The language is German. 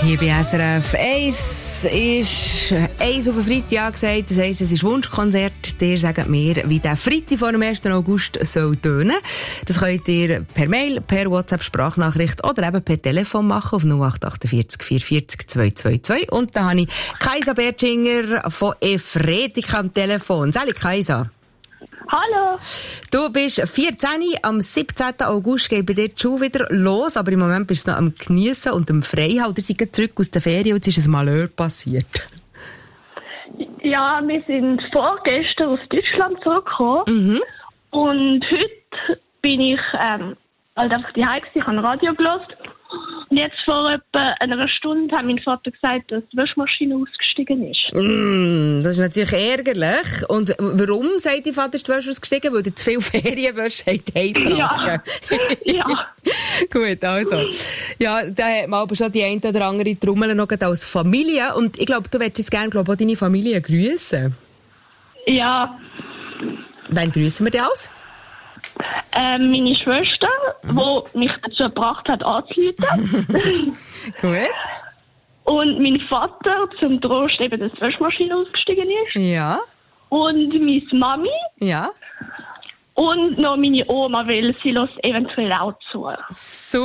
Hier bei SRF 1 ist 1 auf den Freitag gesagt. Das heisst, es ist Wunschkonzert. Ihr sagt mir, wie der Freitag vor dem 1. August soll tönen. Das könnt ihr per Mail, per WhatsApp-Sprachnachricht oder eben per Telefon machen auf 0848 440 222. Und da habe ich Kaisa Bertschinger von Efretika am Telefon. Salut Kaisa. Hallo. Du bist 14, am 17. August geht bei dir die Schule wieder los, aber im Moment bist du noch am Geniessen und am Freihalten. Ihr seid zurück aus der Ferien und jetzt ist ein Malheur passiert. Ja, wir sind vorgestern aus Deutschland zurückgekommen. Mhm. Und heute bin ich halt einfach daheim gewesen, ich habe Radio gehört. Und jetzt vor etwa einer Stunde hat mein Vater gesagt, dass die Waschmaschine ausgestiegen ist. Das ist natürlich ärgerlich. Und warum, sagt dein Vater, ist die Wäsche ausgestiegen? Weil er zu viel Ferienwäsche heimgebracht. Ja. Gut, also. Ja, da hat man aber schon die eine oder andere Trommel noch als Familie. Und ich glaube, du würdest jetzt gerne auch deine Familie grüßen. Ja. Wen grüßen wir denn aus? Meine Schwester, die mich dazu gebracht hat, anzurufen. Gut. Und mein Vater, zum Trost eben, dass die Waschmaschine ausgestiegen ist. Ja. Und meine Mami. Ja. Und noch meine Oma, weil sie hört eventuell auch zu. So.